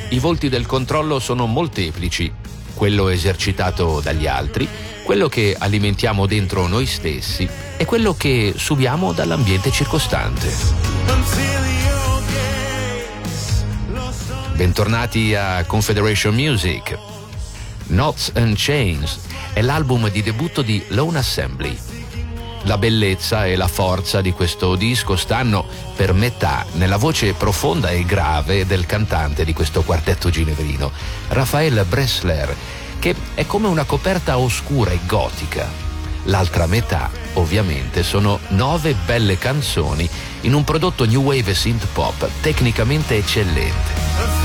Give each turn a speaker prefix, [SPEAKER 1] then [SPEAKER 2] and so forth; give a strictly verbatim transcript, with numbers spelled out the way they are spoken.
[SPEAKER 1] I volti del controllo sono molteplici, quello esercitato dagli altri, quello che alimentiamo dentro noi stessi e quello che subiamo dall'ambiente circostante. Bentornati a Confederation Music. Knots and Chains è l'album di debutto di Lone Assembly. La bellezza e la forza di questo disco stanno per metà nella voce profonda e grave del cantante di questo quartetto ginevrino, Raphael Bressler, che è come una coperta oscura e gotica. L'altra metà, ovviamente, sono nove belle canzoni in un prodotto new wave e synth pop tecnicamente eccellente.